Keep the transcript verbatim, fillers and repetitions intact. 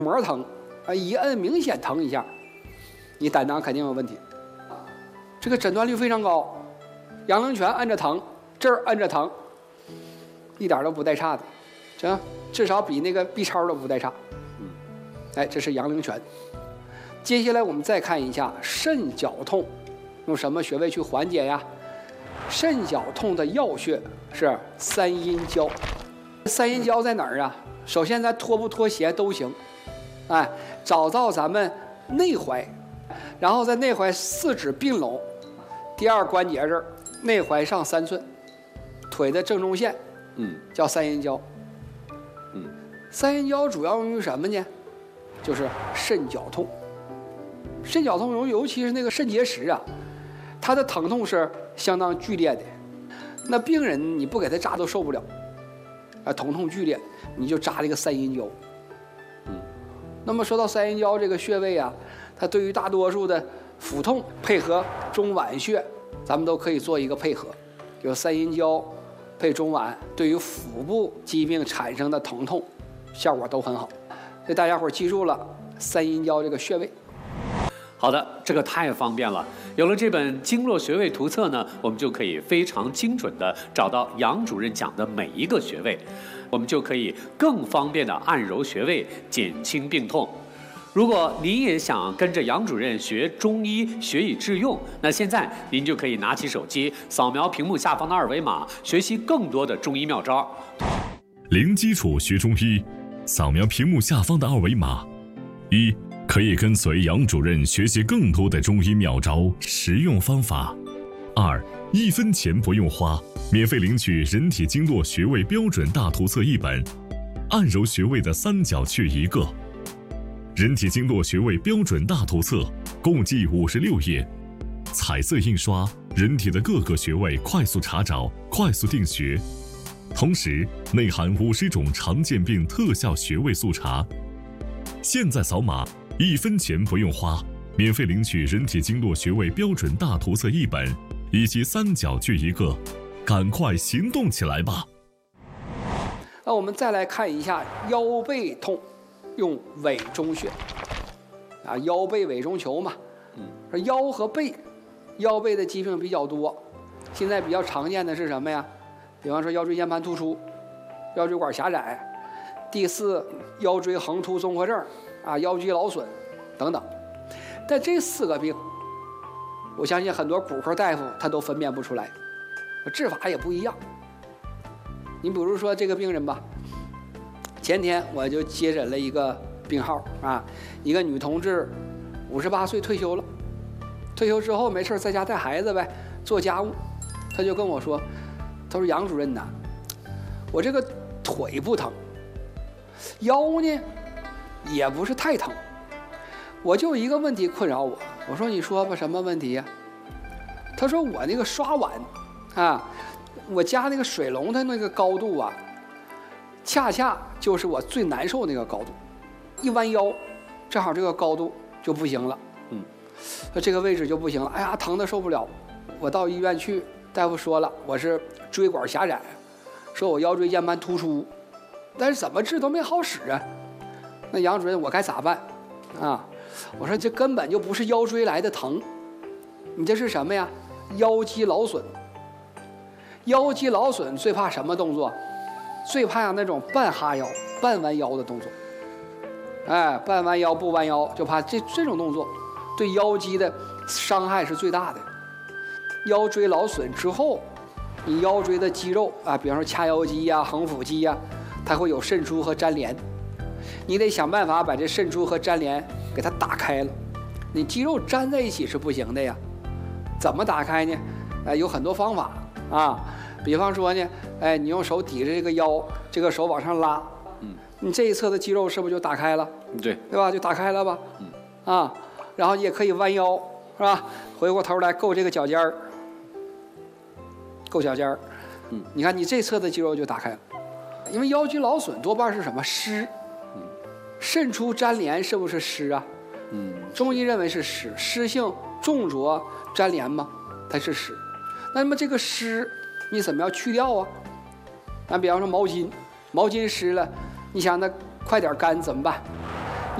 膜疼啊，一摁明显疼一下，你胆囊肯定有问题。这个诊断率非常高，阳陵泉按着疼，这儿按着疼，一点都不带差的，这至少比那个 B 超都不带差。嗯，哎，这是阳陵泉。接下来我们再看一下肾绞痛，用什么穴位去缓解呀？肾绞痛的要穴是三阴交。三阴交在哪儿啊？首先咱脱不脱鞋都行，哎，找到咱们内踝，然后在内踝四指并拢，第二关节这儿，内踝上三寸，腿的正中线，嗯，叫三阴交。嗯，三阴交主要用于什么呢？就是肾绞痛。肾绞痛尤其是那个肾结石啊，它的疼痛是相当剧烈的。那病人你不给他扎都受不了，啊，疼痛剧烈，你就扎这个三阴交。嗯，那么说到三阴交这个穴位啊，它对于大多数的腹痛配合中脘穴，咱们都可以做一个配合，有三阴交配中脘，对于腹部疾病产生的疼痛效果都很好。所以大家伙记住了三阴交这个穴位。 好的，这个太方便了。有了这本经络穴位图册呢，我们就可以非常精准地找到杨主任讲的每一个穴位，我们就可以更方便地按揉穴位，减轻病痛。如果您也想跟着杨主任学中医，学以致用，那现在您就可以拿起手机，扫描屏幕下方的二维码，学习更多的中医妙招。 零基础学中医，扫描屏幕下方的二维码。一，可以跟随杨主任学习更多的中医妙招、实用方法。二，一分钱不用花，免费领取人体经络穴位标准大图册一本，按揉穴位的三角穴一个。人体经络穴位标准大图册共计五十六页，彩色印刷，人体的各个穴位快速查找、快速定穴，同时内含五十种常见病特效穴位速查。现在扫码，一分钱不用花，免费领取人体经络穴位标准大图册一本以及三角穴一个，赶快行动起来吧！ 那我们再来看一下腰背痛，用委中穴啊，腰背委中求嘛。嗯，腰和背，腰背的疾病比较多，现在比较常见的是什么呀？比方说腰椎间盘突出、腰椎管狭窄。第四，腰椎横突综合症啊，腰肌劳损等等。但这四个病，我相信很多骨科大夫他都分辨不出来，治法也不一样。你比如说这个病人吧，前天我就接诊了一个病号啊，一个女同志，五十八岁退休了，退休之后没事在家带孩子呗，做家务。他就跟我说，他说杨主任呐，我这个腿不疼。腰呢，也不是太疼，我就一个问题困扰我。我说你说吧，什么问题呀？他说我那个刷碗，啊，我家那个水龙的那个高度啊，恰恰就是我最难受那个高度，一弯腰，正好这个高度就不行了。嗯，这个位置就不行了，哎呀，疼得受不了。我到医院去，大夫说了，我是椎管狭窄，说我腰椎间盘突出。但是怎么治都没好使啊！那杨主任，我该咋办啊？我说这根本就不是腰椎来的疼，你这是什么呀？腰肌劳损。腰肌劳损最怕什么动作？最怕那种半哈腰、半弯腰的动作。哎，半弯腰不弯腰，就怕这这种动作对腰肌的伤害是最大的。腰椎劳损之后，你腰椎的肌肉啊，比方说髂腰肌呀、横腹肌呀。它会有渗出和粘连，你得想办法把这渗出和粘连给它打开了。你肌肉粘在一起是不行的呀，怎么打开呢？哎，有很多方法啊。比方说呢，哎，你用手抵着这个腰，这个手往上拉，嗯，你这一侧的肌肉是不是就打开了？ 对， 对吧？就打开了吧，嗯，啊，然后你也可以弯腰，是吧？回过头来够这个脚尖儿，够脚尖儿，嗯，你看你这侧的肌肉就打开了。因为腰肌劳损多半是什么湿，嗯，渗出粘连是不是湿啊？嗯，中医认为是湿，湿性重浊粘连嘛，它是湿。那么这个湿你怎么样去掉啊？那比方说毛巾，毛巾湿了，你想那快点干怎么办？